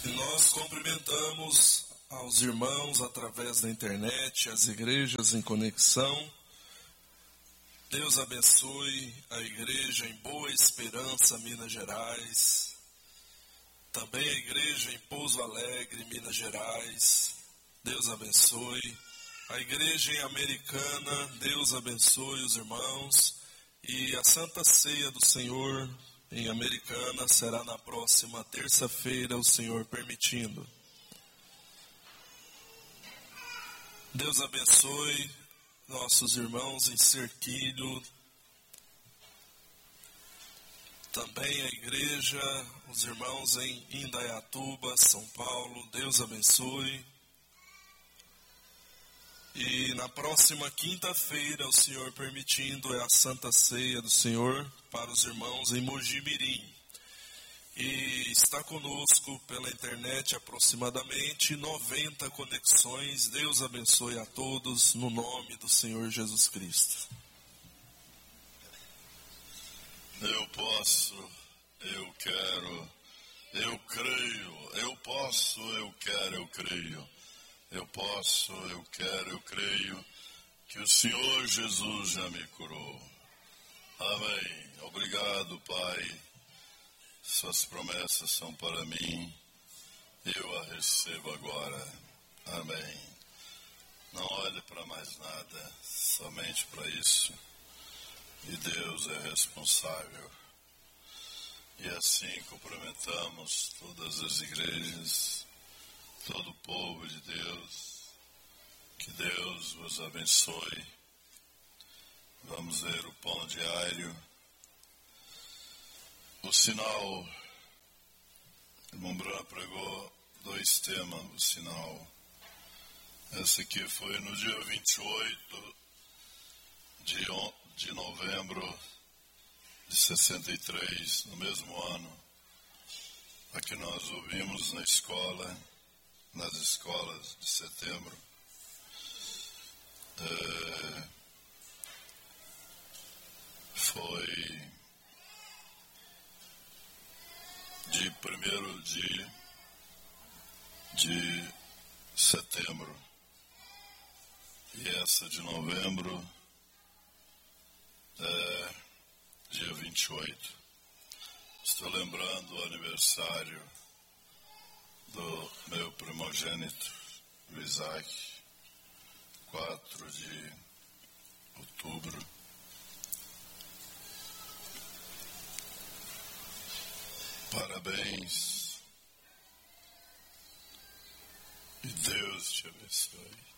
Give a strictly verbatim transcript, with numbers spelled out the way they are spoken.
E nós cumprimentamos aos irmãos através da internet, as igrejas em conexão. Deus abençoe a igreja em Boa Esperança, Minas Gerais. Também a igreja em Pouso Alegre, Minas Gerais. Deus abençoe. A igreja em Americana, Deus abençoe os irmãos. E a Santa Ceia do Senhor em Americana será na próxima terça-feira, o Senhor permitindo. Deus abençoe nossos irmãos em Cerquilho, também a igreja, os irmãos em Indaiatuba, São Paulo, Deus abençoe. E na próxima quinta-feira, o Senhor permitindo, é a Santa Ceia do Senhor para os irmãos em Mojimirim. E está conosco pela internet aproximadamente noventa conexões. Deus abençoe a todos no nome do Senhor Jesus Cristo. Eu posso, eu quero, eu creio, eu posso, eu quero, eu creio. Eu posso, eu quero, eu creio que o Senhor Jesus já me curou. Amém. Obrigado, Pai. Suas promessas são para mim. Eu a recebo agora. Amém. Não olhe para mais nada, somente para isso. E Deus é responsável. E assim cumprimentamos todas as igrejas, todo o povo de Deus. Que Deus vos abençoe. Vamos ver o pão diário. O sinal, o Mumbrana pregou dois temas, o sinal. Esse aqui foi no dia vinte e oito de, de novembro de sessenta e três, no mesmo ano, a que nós ouvimos na escola, nas escolas de setembro. É, foi de primeiro de, de setembro, e essa de novembro é dia vinte e oito. Estou lembrando o aniversário do meu primogênito, o Isaac, quatro de outubro. Parabéns. E Deus te abençoe.